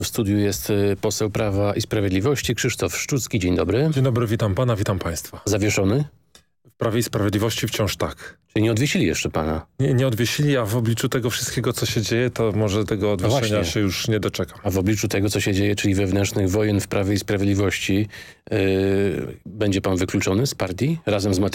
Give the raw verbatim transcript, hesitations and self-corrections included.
W studiu jest y, poseł Prawa i Sprawiedliwości Krzysztof Szczucki. Dzień dobry. Dzień dobry, witam pana, witam państwa. Zawieszony? W Prawie i Sprawiedliwości wciąż tak. Czyli nie odwiesili jeszcze pana? Nie, nie odwiesili, a w obliczu tego wszystkiego, co się dzieje, to może tego odwieszenia właśnie. się już nie doczekam. A w obliczu tego, co się dzieje, czyli wewnętrznych wojen w Prawie i Sprawiedliwości, yy, będzie pan wykluczony z partii razem z Mateuszem